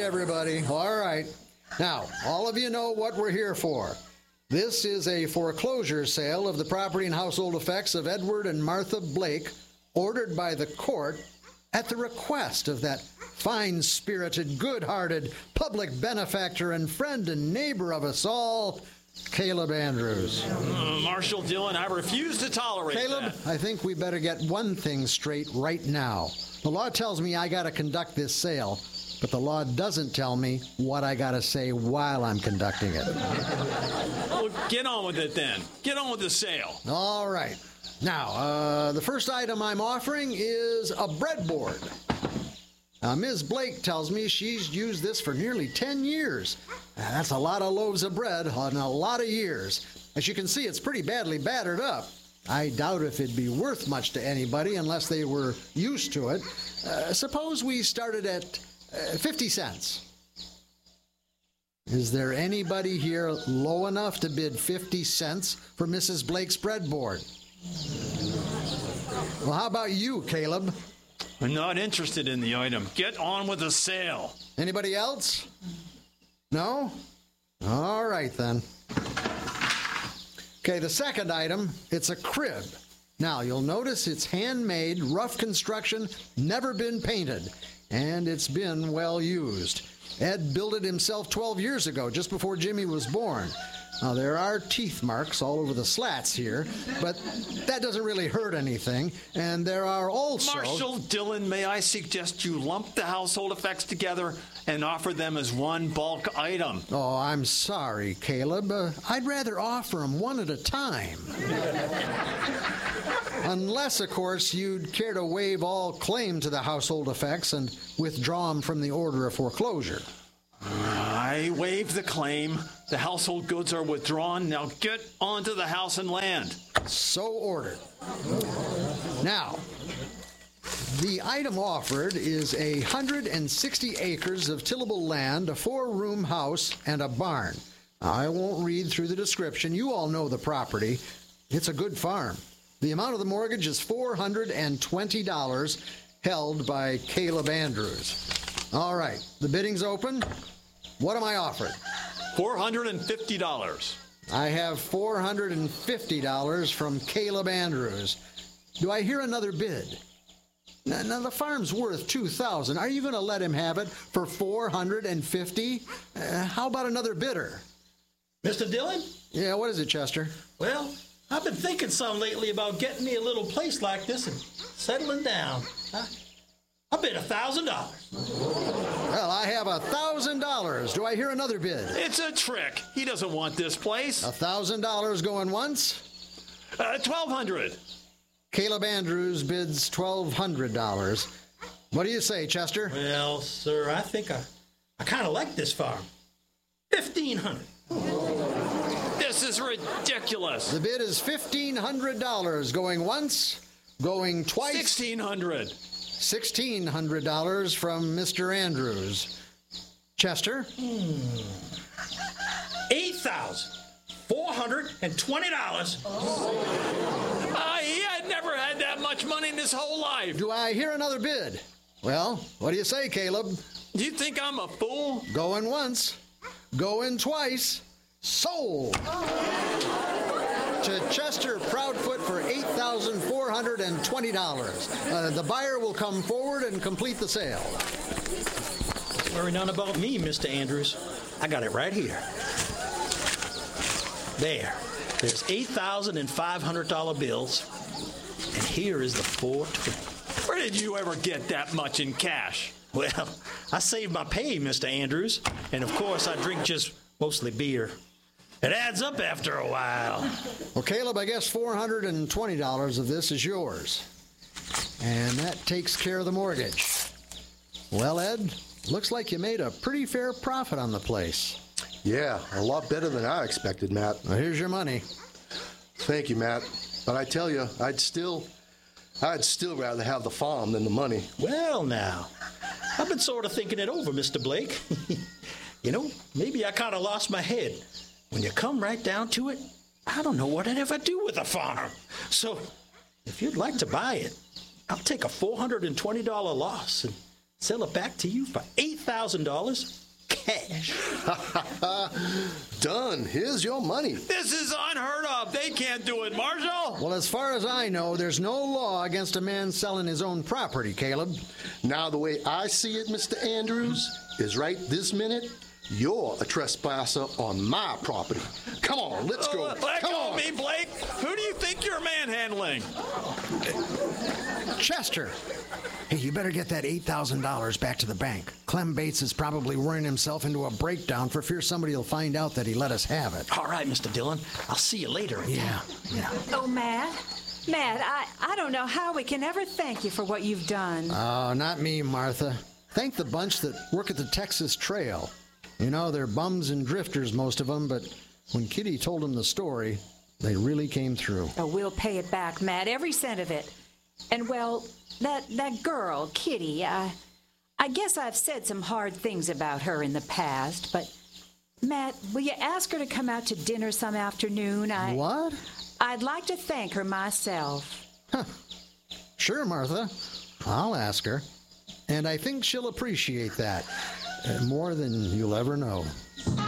everybody. All right. Now, all of you know what we're here for. This is a foreclosure sale of the property and household effects of Edward and Martha Blake, ordered by the court at the request of that fine-spirited, good-hearted, public benefactor and friend and neighbor of us all, Caleb Andrews. Marshal Dillon, I refuse to tolerate Caleb, that. I think we better get one thing straight right now. The law tells me I got to conduct this sale, but the law doesn't tell me what I got to say while I'm conducting it. Well, get on with it then. Get on with the sale. All right. Now, the first item I'm offering is a breadboard. Ms. Blake tells me she's used this for nearly 10 years. That's a lot of loaves of bread in a lot of years. As you can see, it's pretty badly battered up. I doubt if it'd be worth much to anybody unless they were used to it. Suppose we started at 50 cents. Is there anybody here low enough to bid 50 cents for Mrs. Blake's breadboard? Well, how about you, Caleb? I'm not interested in the item. Get on with the sale. Anybody else? No? All right, then. Okay, the second item, it's a crib. Now, you'll notice it's handmade, rough construction, never been painted, and it's been well used. Ed built it himself 12 years ago, just before Jimmy was born. Now, there are teeth marks all over the slats here, but that doesn't really hurt anything. And there are also... Marshal Dillon, may I suggest you lump the household effects together and offer them as one bulk item? Oh, I'm sorry, Caleb. I'd rather offer them one at a time. Unless, of course, you'd care to waive all claim to the household effects and withdraw them from the order of foreclosure. I waive the claim. The household goods are withdrawn. Now get onto the house and land. So ordered. Now, the item offered is 160 acres of tillable land, a 4-room house, and a barn. I won't read through the description. You all know the property. It's a good farm. The amount of the mortgage is $420, held by Caleb Andrews. All right, the bidding's open. What am I offered? $450. I have $450 from Caleb Andrews. Do I hear another bid? Now the farm's worth $2,000. Are you going to let him have it for $450? How about another bidder? Mr. Dillon? Yeah, what is it, Chester? Well, I've been thinking some lately about getting me a little place like this and settling down. I bid $1,000. Well, I have $1,000. Do I hear another bid? It's a trick. He doesn't want this place. $1,000 going once? $1,200. Caleb Andrews bids $1,200. What do you say, Chester? Well, sir, I think I kind of like this farm. $1,500. This is ridiculous. The bid is $1,500. Going once, going twice. $1,600. $1,600 from Mr. Andrews. Chester? $8,420. He had never had that much money in his whole life. Do I hear another bid? Well, what do you say, Caleb? Do you think I'm a fool? Going once, going twice. Sold! To Chester Proudfoot for $8,420. The buyer will come forward and complete the sale. Worry none about me, Mr. Andrews. I got it right here. There's $8,500 bills, and here is the $420. Where did you ever get that much in cash? Well, I saved my pay, Mr. Andrews, and of course I drink just mostly beer. It adds up after a while. Well, Caleb, I guess $420 of this is yours. And that takes care of the mortgage. Well, Ed, looks like you made a pretty fair profit on the place. Yeah, a lot better than I expected, Matt. Well, here's your money. Thank you, Matt. But I tell you, I'd still rather have the farm than the money. Well, now, I've been sort of thinking it over, Mr. Blake. You know, maybe I kind of lost my head. When you come right down to it, I don't know what I'd ever do with a farm. So, if you'd like to buy it, I'll take a $420 loss and sell it back to you for $8,000 cash. Done. Here's your money. This is unheard of. They can't do it, Marshal. Well, as far as I know, there's no law against a man selling his own property, Caleb. Now, the way I see it, Mr. Andrews, is right this minute, you're a trespasser on my property. Come on, let's go. Let Come go on. of me, Blake. Who do you think you're manhandling? Chester! Hey, you better get that $8,000 back to the bank. Clem Bates is probably worrying himself into a breakdown for fear somebody will find out that he let us have it. All right, Mr. Dillon. I'll see you later. Yeah. Oh, Matt. Matt, I don't know how we can ever thank you for what you've done. Oh, not me, Martha. Thank the bunch that work at the Texas Trail. You know, they're bums and drifters, most of them, but when Kitty told them the story, they really came through. Oh, we'll pay it back, Matt, every cent of it. And, well, that girl, Kitty, I guess I've said some hard things about her in the past, but, Matt, will you ask her to come out to dinner some afternoon? What? I'd like to thank her myself. Sure, Martha. I'll ask her. And I think she'll appreciate that more than you'll ever know.